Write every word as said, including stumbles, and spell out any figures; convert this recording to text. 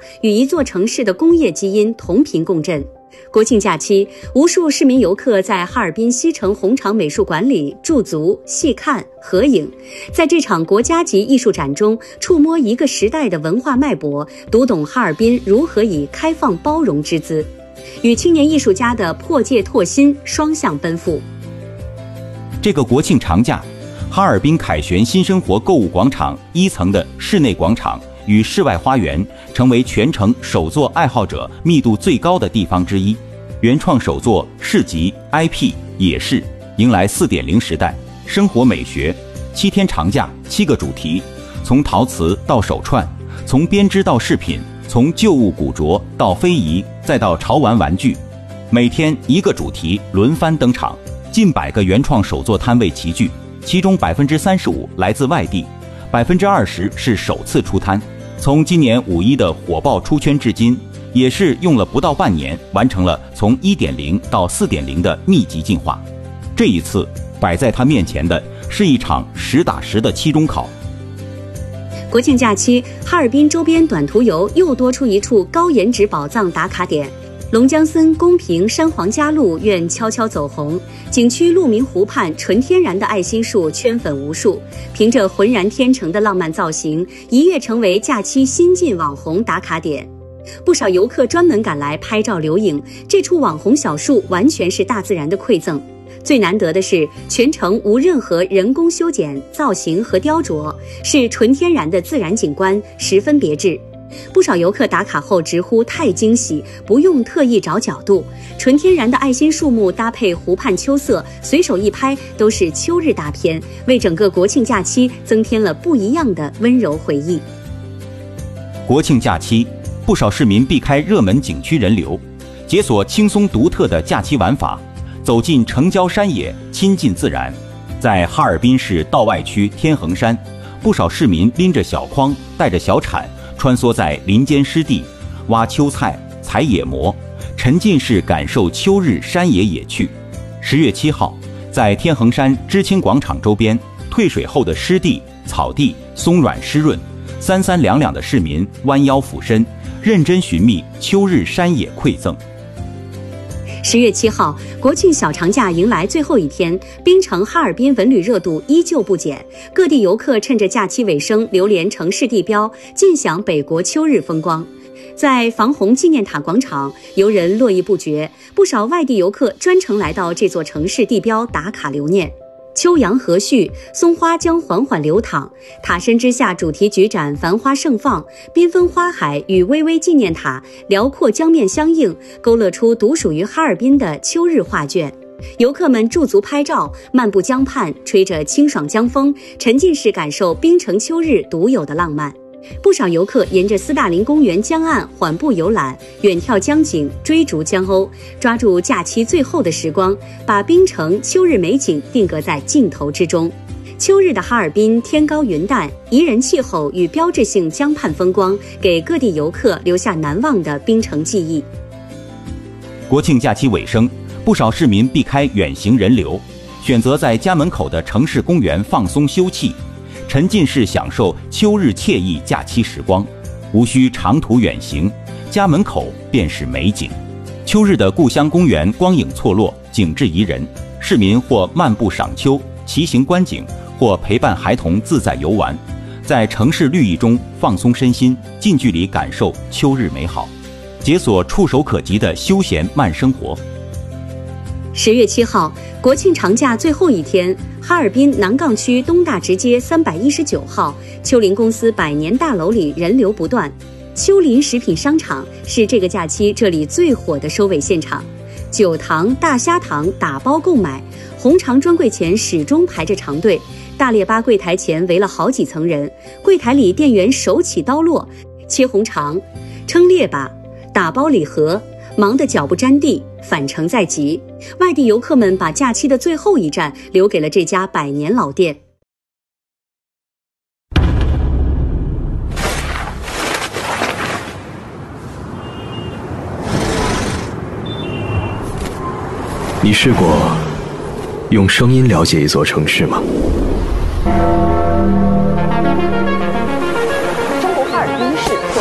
与一座城市的工业基因同频共振。国庆假期，无数市民游客在哈尔滨西城红场美术馆里驻足、细看、合影，在这场国家级艺术展中触摸一个时代的文化脉搏，读懂哈尔滨如何以开放包容之姿，与青年艺术家的破戒拓新双向奔赴。 这个国庆长假，哈尔滨凯旋新生活购物广场一层的室内广场与室外花园成为全城手作爱好者密度最高的地方之一。原创手作、市集、I P、野市迎来 四点零 时代，生活美学。七天长假，七个主题，从陶瓷到手串，从编织到饰品，从旧物古着到非遗，再到潮玩玩具，每天一个主题轮番登场，近百个原创手作摊位齐聚，其中 百分之三十五 来自外地， 百分之二十 是首次出摊。从今年五一的火爆出圈至今，也是用了不到半年，完成了从 一点零 到 四点零 的密集进化。这一次摆在他面前的是一场实打实的期中考。 国庆假期，哈尔滨周边短途游又多出一处高颜值宝藏打卡点。龙江森公平山皇家路愿悄悄走红，景区鹿鸣湖畔纯天然的爱心树圈粉无数，凭着浑然天成的浪漫造型，一跃成为假期新晋网红打卡点。不少游客专门赶来拍照留影，这处网红小树完全是大自然的馈赠。最难得的是，全程无任何人工修剪、造型和雕琢，是纯天然的自然景观，十分别致。不少游客打卡后直呼太惊喜，不用特意找角度，纯天然的爱心树木搭配湖畔秋色，随手一拍都是秋日大片，为整个国庆假期增添了不一样的温柔回忆。 国庆假期，不少市民避开热门景区人流，解锁轻松独特的假期玩法，走进城郊山野，亲近自然。在哈尔滨市道外区天衡山，不少市民拎着小筐，带着小铲，穿梭在林间湿地，挖秋菜、采野蘑，沉浸式感受秋日山野野趣。十月七号，在天衡山知青广场周边，退水后的湿地、草地松软湿润，三三两两的市民弯腰俯身，认真寻觅秋日山野馈赠。 十月七号，国庆小长假迎来最后一天，槟城哈尔滨文旅热度依旧不减，各地游客趁着假期尾声流连城市地标，尽享北国秋日风光。在防洪纪念塔广场，游人络绎不绝，不少外地游客专程来到这座城市地标打卡留念。秋阳和煦，松花将缓缓流淌，塔身之下主题举展繁花盛放，缤纷花海与巍巍纪念塔辽阔江面相映，勾勒出独属于哈尔滨的秋日画卷。游客们驻足拍照，漫步江畔，吹着清爽江风，沉浸式感受槟城秋日独有的浪漫。不少游客沿着斯大林公园江岸缓步游览，远眺江景，追逐江鸥，抓住假期最后的时光，把槟城秋日美景定格在镜头之中。秋日的哈尔滨天高云淡，宜人气候与标志性江畔风光，给各地游客留下难忘的槟城记忆。 国庆假期尾声，不少市民避开远行人流，选择在家门口的城市公园放松休憩，沉浸式享受秋日惬意假期时光，无需长途远行，家门口便是美景。秋日的故乡公园光影错落，景致宜人，市民或漫步赏秋、骑行观景，或陪伴孩童自在游玩，在城市绿意中放松身心，近距离感受秋日美好，解锁触手可及的休闲慢生活。 十月七号，国庆长假最后一天，哈尔滨南岗区东大直街三百一十九号秋林公司百年大楼里人流不断。秋林食品商场是这个假期这里最火的收尾现场，酒堂、大虾堂打包购买，红肠专柜前始终排着长队，大列巴柜台前围了好几层人，柜台里店员手起刀落，切红肠、称列巴、打包礼盒，忙得脚不沾地，返程在即。外地游客们把假期的最后一站留给了这家百年老店。 你试过用声音了解一座城市吗？